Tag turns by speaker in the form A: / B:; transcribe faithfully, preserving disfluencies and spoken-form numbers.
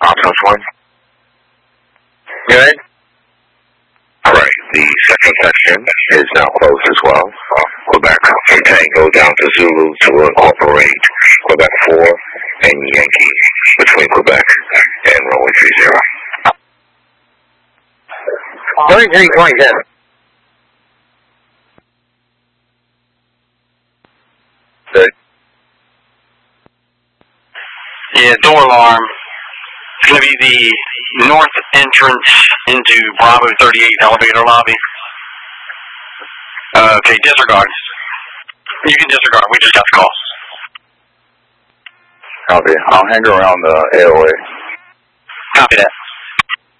A: Optimus one.
B: Good.
A: Alright, the second section is now closed as well. Uh, Quebec from Tango down to Zulu to incorporate Quebec four and Yankee between Quebec and runway three zero.
B: thirty-three twenty-seven. Good.
C: Yeah, door alarm. It's going to be the north entrance into Bravo thirty-eight elevator lobby. Uh, okay, disregard. You can disregard. We just got the call.
B: Copy. I'll hang around the A O A.
C: Copy that.